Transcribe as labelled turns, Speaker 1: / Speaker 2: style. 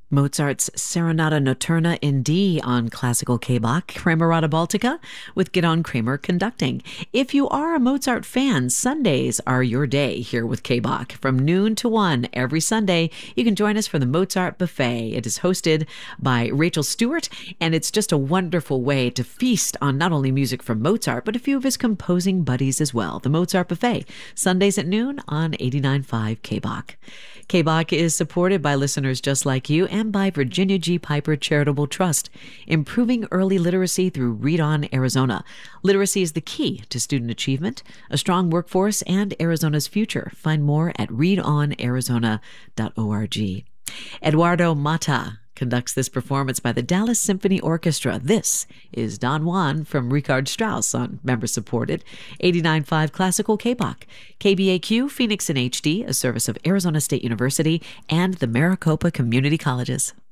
Speaker 1: Mozart's Serenata Notturna in D on Classical K-Bach, Kramerata Baltica with Gidon Kramer conducting. If you are a Mozart fan, Sundays are your day here with K-Bach. From noon to 1 every Sunday, you can join us for the Mozart Buffet. It is hosted by Rachel Stewart, and it's just a wonderful way to feast on not only music from Mozart, but a few of his composing buddies as well. The Mozart Buffet, Sundays at noon on 89.5 K-Bach. K-Bach is supported by listeners just like you and by Virginia G. Piper Charitable Trust, improving early literacy through Read On Arizona. Literacy is the key to student achievement, a strong workforce, and Arizona's future. Find more at readonarizona.org. Eduardo Mata conducts this performance by the Dallas Symphony Orchestra. This is Don Juan from Richard Strauss on member-supported 89.5 Classical K-Bach. KBAQ, Phoenix in HD, a service of Arizona State University and the Maricopa Community Colleges.